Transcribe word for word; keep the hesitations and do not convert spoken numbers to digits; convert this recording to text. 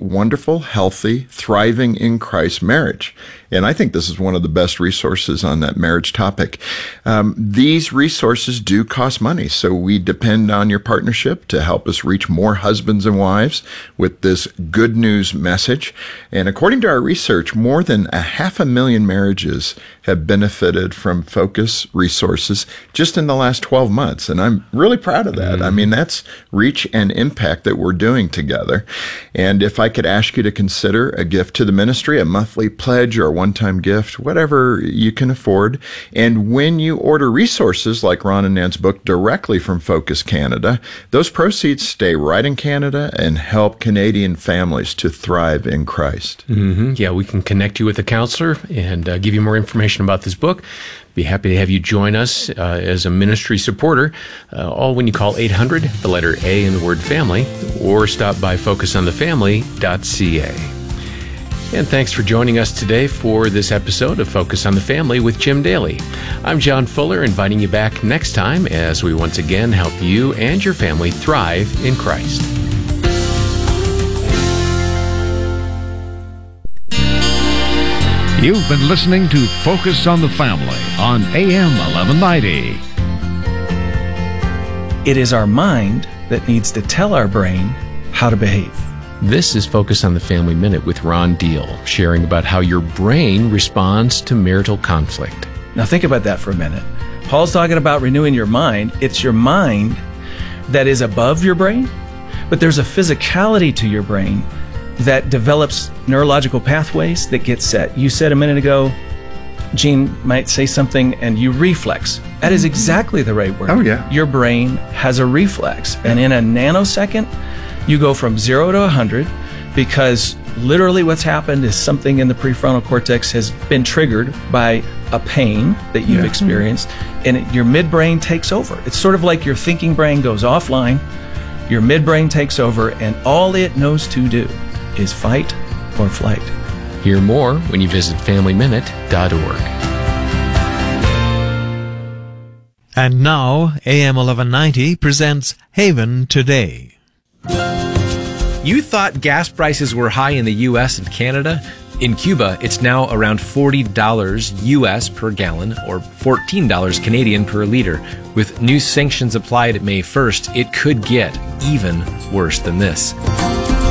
wonderful, healthy, thriving in Christ marriage. And I think this is one of the best resources on that marriage topic. Um, these resources do cost money, so we depend on your partnership to help us reach more husbands and wives with this good news message. And according to our research, more than a half a million marriages have benefited from Focus resources just in the last twelve months. And I'm really proud of that. Mm. I mean, that's reach and impact that we're doing together. And if I could ask you to consider a gift to the ministry, a monthly pledge or a one-time gift, whatever you can afford. And when you order resources like Ron and Nan's book directly from Focus Canada, those proceeds stay right in Canada and help Canadian families to thrive in Christ. Mm-hmm. Yeah, we can connect you with a counselor and uh, give you more information about this book. Be happy to have you join us uh, as a ministry supporter, uh, all when you call eight hundred, the letter A in the word family, or stop by focus on the family dot c a. And thanks for joining us today for this episode of Focus on the Family with Jim Daly. I'm John Fuller, inviting you back next time as we once again help you and your family thrive in Christ. You've been listening to Focus on the Family on A M eleven ninety. It is our mind that needs to tell our brain how to behave. This is Focus on the Family Minute with Ron Deal, sharing about how your brain responds to marital conflict. Now think about that for a minute. Paul's talking about renewing your mind. It's your mind that is above your brain, but there's a physicality to your brain that develops neurological pathways that get set. You said a minute ago, Gene might say something and you reflex. That is exactly the right word. Oh, yeah. Your brain has a reflex. And in a nanosecond, you go from zero to one hundred because literally what's happened is something in the prefrontal cortex has been triggered by a pain that you've yeah. experienced, and it, your midbrain takes over. It's sort of like your thinking brain goes offline, your midbrain takes over, and all it knows to do is fight or flight. Hear more when you visit family minute dot org. And now, A M eleven ninety presents Haven Today. You thought gas prices were high in the U S and Canada? In Cuba, it's now around forty dollars U S per gallon or fourteen dollars Canadian per liter. With new sanctions applied May first, it could get even worse than this.